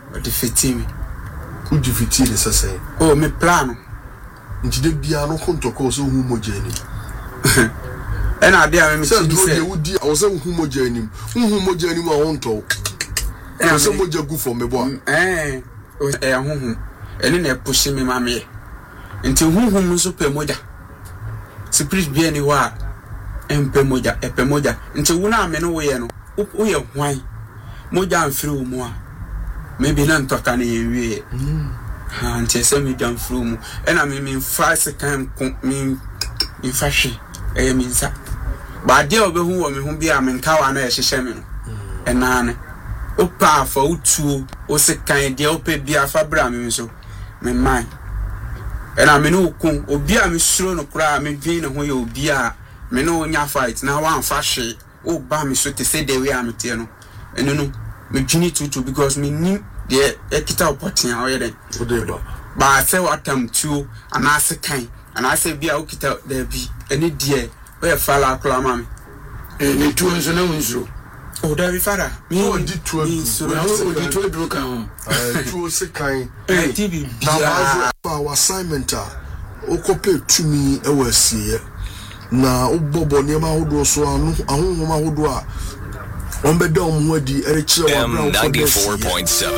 defeat me. Who defeated the say? Oh, me plan. Nti de bia no kontoko so hu mogya anim. And I dey me say de wudi I was say hu mogya anim. Hu mogya anim a wonto. I say mogya gu for me bo. Hu. Eni na push me ma me. Nti hu so pe mogya. Spirit bia ni ho a empe mogya, epe mogya. Nti wo na me no wo ye no. Wo ye hwan. Mogya amfiri wo mu a. Maybe na ntoka na ye wie. Nti se me dan fru mu. Ena me fa second me fashion me nsa. Ba de obehu wo me ho bia me nka wa na ye hyehye me no. Ena ne. Opa fa utuo, o second de opa bia fa bra me so. Me man. Ena me no kun obi a me suro no kura me dwin ne ho ye obi a me no nya fight na wan fa hwe. O ba me so te say the way am tie no. Eno no me dwini tutu because me nim the ekita opotin a oyeden. Ba say watam tuo ana se kan ana se bia okita da bi eni die o ye fala kula ma me. Ni tuo nso na wonzuro. Oh, David Father, me oh, di tuo do kan. Tuo se kan. TV na our assignment o copy to me e wa sie na o bobo ne ma hodo so anu ahonhom ahodo a on be da om ho adi ere kire wa bra 94.7